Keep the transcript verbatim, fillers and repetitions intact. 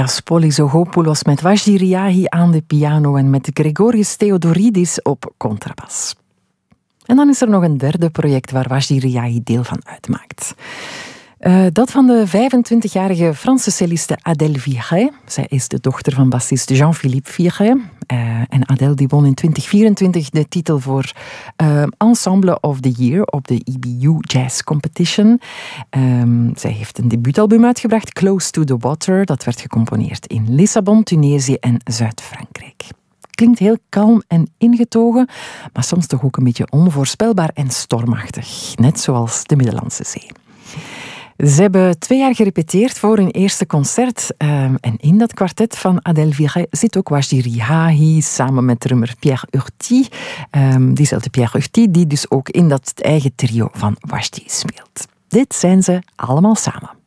Andreas Polysogopoulos met Wajdi Riahi aan de piano en met Gregorius Theodoridis op contrabas. En dan is er nog een derde project waar Wajdi Riahi deel van uitmaakt. Uh, dat van de vijfentwintigjarige Franse celliste Adèle Viret. Zij is de dochter van bassist Jean-Philippe Viret. Uh, en Adèle die won in twintig vierentwintig de titel voor uh, Ensemble of the Year op de E B U Jazz Competition. Um, zij heeft een debuutalbum uitgebracht, Close to the Water. Dat werd gecomponeerd in Lissabon, Tunesië en Zuid-Frankrijk. Klinkt heel kalm en ingetogen, maar soms toch ook een beetje onvoorspelbaar en stormachtig. Net zoals de Middellandse Zee. Ze hebben twee jaar gerepeteerd voor hun eerste concert. Um, en in dat kwartet van Adèle Viret zit ook Wajdi Riahi samen met drummer Pierre Urti. Um, diezelfde Pierre Urti die dus ook in dat eigen trio van Wajdi speelt. Dit zijn ze allemaal samen.